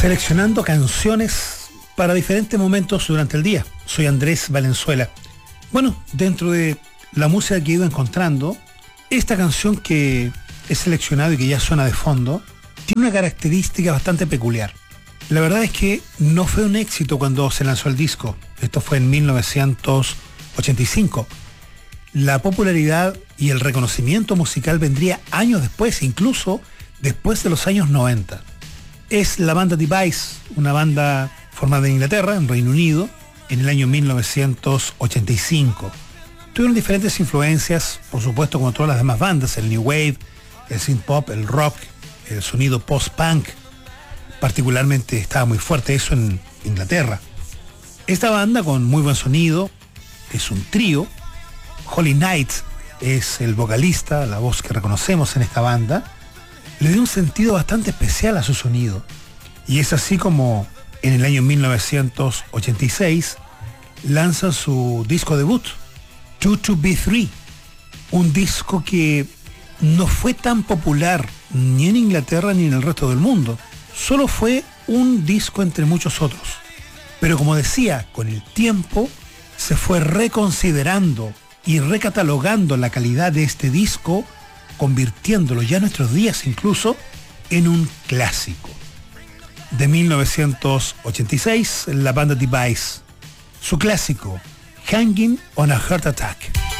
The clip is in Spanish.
seleccionando canciones para diferentes momentos durante el día. Soy Andrés Valenzuela. Bueno, dentro de la música que he ido encontrando, esta canción que he seleccionado y que ya suena de fondo, tiene una característica bastante peculiar. La verdad es que no fue un éxito cuando se lanzó el disco. Esto fue en 1985. La popularidad y el reconocimiento musical vendría años después, incluso después de los años 90. Es la banda Device, una banda formada en Inglaterra, en Reino Unido, en el año 1985. Tuvieron diferentes influencias, por supuesto, como todas las demás bandas, el New Wave, el synth pop, el rock, el sonido post-punk. Particularmente estaba muy fuerte eso en Inglaterra. Esta banda, con muy buen sonido, es un trío. Holly Knight es el vocalista, la voz que reconocemos en esta banda. Le dio un sentido bastante especial a su sonido. Y es así como en el año 1986 lanzan su disco debut, 2-2-B3, un disco que no fue tan popular ni en Inglaterra ni en el resto del mundo. Solo fue un disco entre muchos otros. Pero como decía, con el tiempo se fue reconsiderando y recatalogando la calidad de este disco, convirtiéndolo ya en nuestros días incluso en un clásico. De 1986, la banda Device, su clásico, Hanging on a Heart Attack.